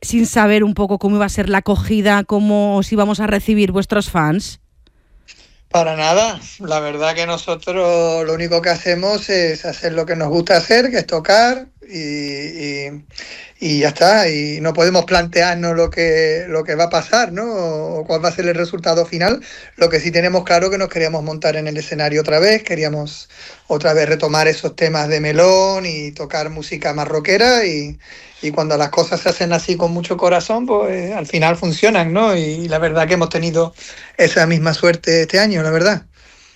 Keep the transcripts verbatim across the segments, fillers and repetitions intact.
sin saber un poco cómo iba a ser la acogida, cómo os íbamos a recibir vuestros fans? Para nada, la verdad que nosotros lo único que hacemos es hacer lo que nos gusta hacer, que es tocar y, y, y ya está, y no podemos plantearnos lo que, lo que va a pasar, ¿no? O cuál va a ser el resultado final. Lo que sí tenemos claro que nos queríamos montar en el escenario otra vez, queríamos otra vez retomar esos temas de melón y tocar música más rockera y, y cuando las cosas se hacen así con mucho corazón, pues al final funcionan, ¿no? Y la verdad que hemos tenido esa misma suerte este año, la verdad.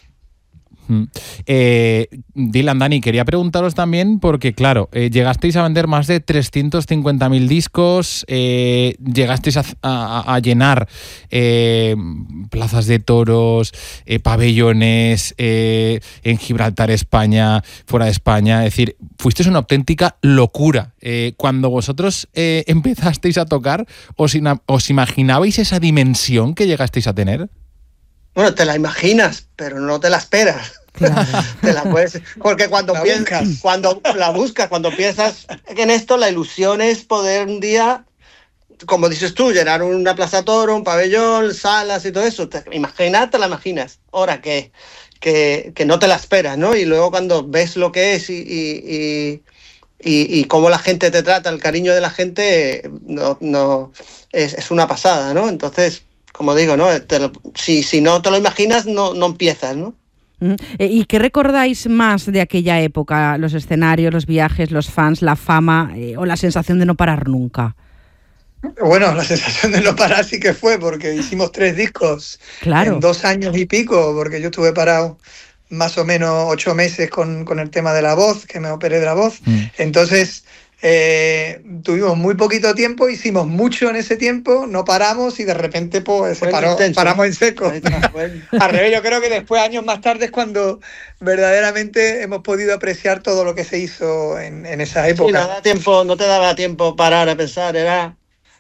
Eh, Dylan, Dani, quería preguntaros también porque, claro, eh, llegasteis a vender más de trescientos cincuenta mil discos, eh, llegasteis a, a, a llenar eh, plazas de toros, eh, pabellones, eh, en Gibraltar, España, fuera de España, es decir, fuisteis una auténtica locura. Eh, cuando vosotros eh, empezasteis a tocar, ¿os, ina- ¿os imaginabais esa dimensión que llegasteis a tener? Bueno, te la imaginas, pero no te la esperas. Claro. Te la puedes, porque cuando la piensas, buscas. cuando la buscas, cuando piensas en esto, la ilusión es poder un día, como dices tú, llenar una plaza toro, un pabellón, salas y todo eso. Te, imaginar, te la imaginas. Ahora que, que, que no te la esperas, ¿no? Y luego cuando ves lo que es y, y, y, y, y cómo la gente te trata, el cariño de la gente, no, no es, es una pasada, ¿no? Entonces, como digo, ¿no? Te lo, si, si no te lo imaginas, no, no empiezas, ¿no? ¿Y qué recordáis más de aquella época? ¿Los escenarios, los viajes, los fans, la fama eh, o la sensación de no parar nunca? Bueno, la sensación de no parar sí que fue, porque hicimos tres discos claro. en dos años y pico, porque yo estuve parado más o menos ocho meses con, con el tema de la voz, que me operé de la voz. Mm. Entonces, eh, tuvimos muy poquito tiempo, hicimos mucho en ese tiempo, no paramos y de repente pues se paró, paramos en seco. Al revés, yo creo que después, años más tarde, es cuando verdaderamente hemos podido apreciar todo lo que se hizo en, en esa época. Sí, no, da tiempo, no te daba tiempo parar a pensar, era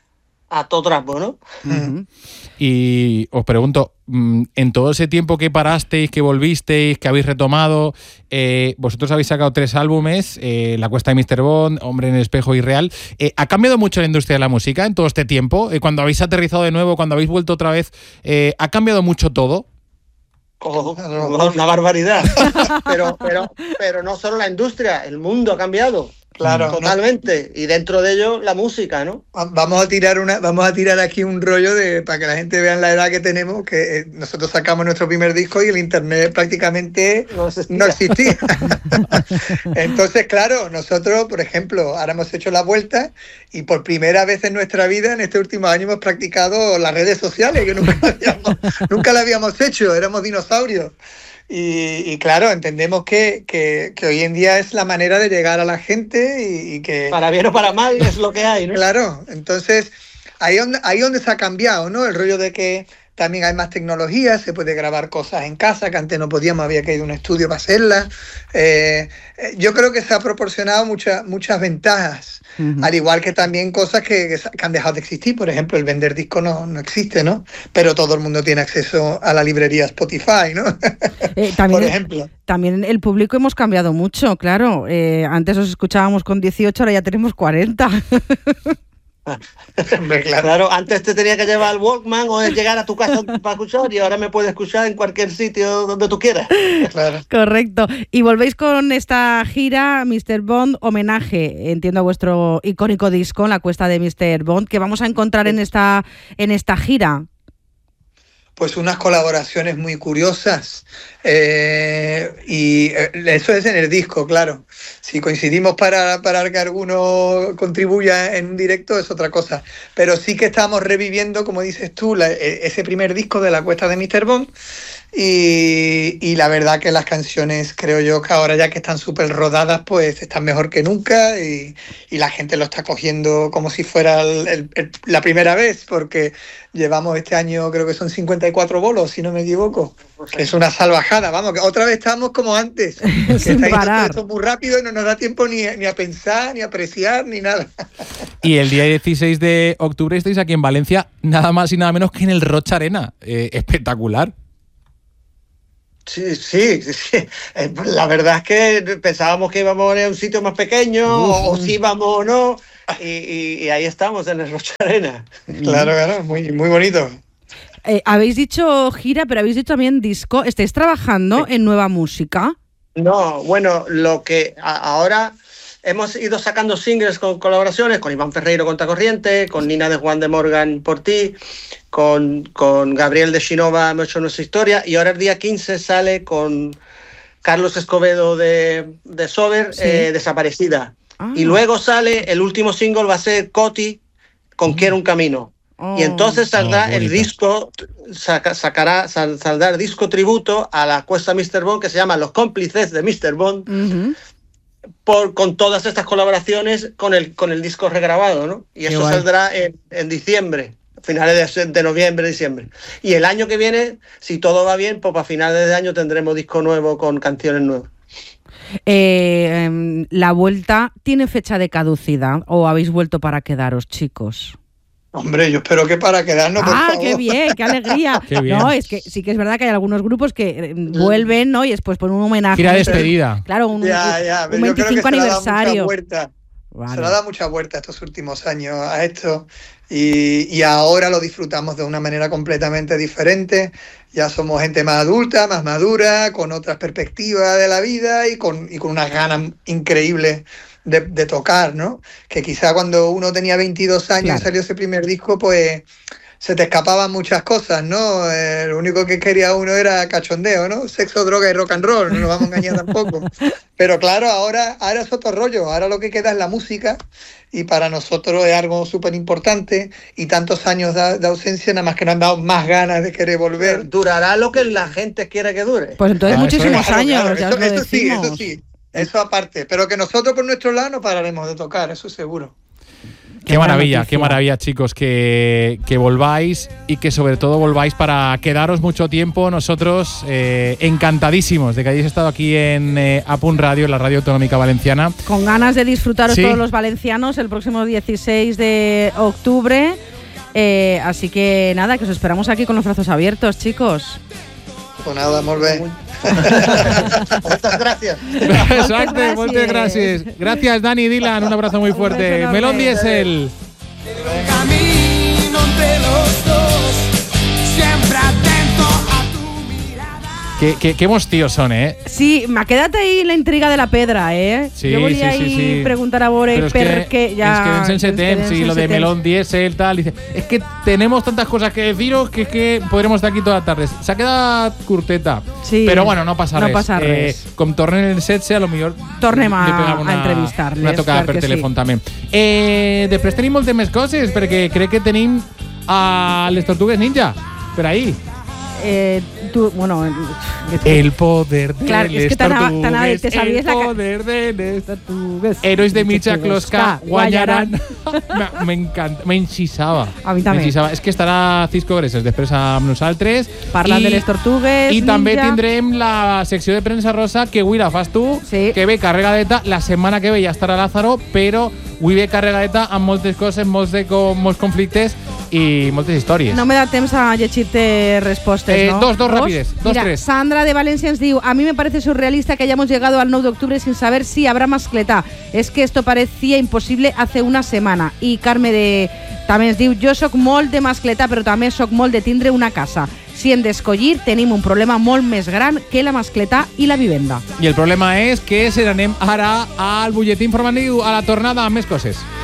a todo trapo, ¿no? Uh-huh. Y os pregunto, en todo ese tiempo que parasteis, que volvisteis, que habéis retomado, eh, vosotros habéis sacado tres álbumes, eh, La Cuesta de míster Bond, Hombre en el Espejo y Real. Eh, ¿Ha cambiado mucho la industria de la música en todo este tiempo? Eh, cuando habéis aterrizado de nuevo, cuando habéis vuelto otra vez, eh, ¿ha cambiado mucho todo? Oh, una barbaridad. pero, pero, pero no solo la industria, el mundo ha cambiado. Claro, totalmente, ¿no? Y dentro de ello la música, ¿no? Vamos a tirar una, vamos a tirar aquí un rollo de para que la gente vea la edad que tenemos, que nosotros sacamos nuestro primer disco y el internet prácticamente no existía. No existía. Entonces, claro, nosotros, por ejemplo, ahora hemos hecho la vuelta y por primera vez en nuestra vida, en este último año, hemos practicado las redes sociales, que nunca habíamos, nunca la habíamos hecho, éramos dinosaurios. Y, y claro, entendemos que, que, que hoy en día es la manera de llegar a la gente y, y que... Para bien o para mal es lo que hay, ¿no? Claro, entonces ahí donde, ahí donde se ha cambiado, ¿no? El rollo de que también hay más tecnología, se puede grabar cosas en casa, que antes no podíamos, había que ir a un estudio para hacerlas. Eh, yo creo que se ha proporcionado muchas muchas ventajas, uh-huh. Al igual que también cosas que, que han dejado de existir. Por ejemplo, el vender discos no, no existe, ¿no? Pero todo el mundo tiene acceso a la librería Spotify, ¿no? Eh, también, por ejemplo. También el público hemos cambiado mucho, claro. Eh, antes os escuchábamos con dieciocho, ahora ya tenemos cuarenta. Claro, antes te tenía que llevar al Walkman o llegar a tu casa para escuchar y ahora me puedes escuchar en cualquier sitio donde tú quieras. Claro. Correcto. Y volvéis con esta gira míster Bond homenaje, entiendo, a vuestro icónico disco, La Cuesta de míster Bond, que vamos a encontrar en esta, en esta gira. Pues unas colaboraciones muy curiosas eh, y eso es en el disco, claro. Si coincidimos para, para que alguno contribuya en un directo es otra cosa, pero sí que estamos reviviendo, como dices tú, la, ese primer disco de La Cuesta de míster Bond y, y la verdad que las canciones, creo yo que ahora ya que están súper rodadas, pues están mejor que nunca y, y la gente lo está cogiendo como si fuera el, el, el, la primera vez, porque llevamos este año, creo que son cincuenta y cuatro bolos, si no me equivoco. Es una salvajada, vamos, que otra vez estamos como antes. Que Sin está parar. Esto muy rápido y no nos da tiempo ni, ni a pensar, ni a apreciar, ni nada. Y el día dieciséis de octubre estáis aquí en Valencia, nada más y nada menos que en el Rocha Arena. Eh, espectacular. Sí, sí, sí. La verdad es que pensábamos que íbamos a ir a un sitio más pequeño, uh-huh. o, o si íbamos o no. y, y, y ahí estamos en el Rocha Arena. Claro, claro, muy, muy bonito. Eh, habéis dicho gira, pero habéis dicho también disco. ¿Estáis trabajando sí. en nueva música? No, bueno, lo que a, ahora hemos ido sacando singles con colaboraciones, con Iván Ferreiro Contracorriente, con Nina de Juan de Morgan Por Ti, con, con Gabriel de Shinova Hemos hecho nuestra historia, y ahora el día quince sale con Carlos Escobedo de, de Sober, sí. eh, Desaparecida. Ah. Y luego sale, el último single va a ser Coti con Quiero un Camino. Oh. Y entonces saldrá oh, el disco, saca, sacará, sal, saldrá el disco tributo a la Cuesta míster Bond, que se llama Los Cómplices de míster Bond, uh-huh. por, con todas estas colaboraciones con el, con el disco regrabado, ¿no? Y Qué eso guay. saldrá en, en diciembre, finales de, de noviembre, diciembre. Y el año que viene, si todo va bien, pues para finales de año tendremos disco nuevo con canciones nuevas. Eh, eh, ¿La vuelta tiene fecha de caducidad o habéis vuelto para quedaros, chicos? Hombre, yo espero que para quedarnos, por ah, favor. qué bien, qué alegría. Qué bien. No, es que sí que es verdad que hay algunos grupos que vuelven, ¿no? Y después ponen un homenaje. Gira despedida. Claro, un, ya, ya, un veinticinco aniversario. Vale. Se le ha dado mucha vuelta estos últimos años a esto y, y ahora lo disfrutamos de una manera completamente diferente. Ya somos gente más adulta, más madura, con otras perspectivas de la vida y con, y con unas ganas increíbles de, de tocar, ¿no? Que quizá cuando uno tenía veintidós años claro. y salió ese primer disco, pues se te escapaban muchas cosas, ¿no? Eh, lo único que quería uno era cachondeo, ¿no? Sexo, droga y rock and roll, no nos vamos a engañar tampoco. Pero claro, ahora, ahora es otro rollo, ahora lo que queda es la música y para nosotros es algo súper importante y tantos años de, de ausencia nada más que nos han dado más ganas de querer volver. Durará lo que la gente quiere que dure. Pues entonces ah, muchísimos claro, años, claro, ya eso, os lo eso sí, decimos. eso sí, eso aparte, pero que nosotros por nuestro lado no pararemos de tocar, eso seguro. Qué maravilla, qué maravilla, chicos, que, que volváis y que sobre todo volváis para quedaros mucho tiempo. Nosotros eh, encantadísimos de que hayáis estado aquí en eh, Apun Radio, la radio autonómica valenciana. Con ganas de disfrutaros ¿Sí? todos los valencianos el próximo dieciséis de octubre. Eh, así que nada, que os esperamos aquí con los brazos abiertos, chicos. Pues nada, molt bé. Muchas gracias. Exacto, muchas gracias. Gracias, Dani y Dylan. Un abrazo muy fuerte. Melón Diesel. Camino entre los dos, siempre atento a tu mirada. Qué, qué, qué bons tíos son, eh? Sí, m'ha quedat ahí la intriga de la pedra, eh? Sí, jo volia sí, sí, sí. sí. preguntar a Bore per què ja... Ens queden sense temps, y lo de Melón Diesel, tal. Dice, es que tenemos tantas cosas que deciros que es que podremos estar aquí toda la tarde. Se ha quedado curteta. Sí, pero bueno, no pasa res. No passa res. Eh, com tornen el setze, a lo millor tornem a, una, a entrevistar-les. Una tocada per telèfon sí. també. Eh, després tenim moltes més coses, perquè crec que tenim a les Tortugues Ninja, per ahí. Eh, tú, bueno, el poder de claro, les es que tortugues, tan, tan, te sabías el poder la de les tortugues, héroes de Mitja Closca guanyaran. me, me encanta, m'enxissava. A mi també. És que estarà Cisco Greses després amb nosaltres. Parlant de les tortugues I ninja. També tindrem la secció de premsa rosa, que avui la fas tu, sí. que ve carregadeta. La setmana que ve ja estarà Lázaro, però avui ve carregadeta amb moltes coses, molts, de, molts conflictes i moltes històries. No me da temps a llegir-te respostes, eh, ¿no? Dos, dos, dos rapides, dos, Mira, tres. Sandra de Valencia ens diu: a mí me parece surrealista que hayamos llegado al nueve de octubre sin saber si habrá mascletá. Es que esto parecía imposible hace una semana. Y Carme de també ens diu: jo soc molt de mascletá, però també soc molt de tindre una casa. Si hem d'escollir, tenim un problema molt més gran que la mascletà i la vivenda. I el problema és que se n'anem ara al butlletí informatiu, a la tornada amb més coses.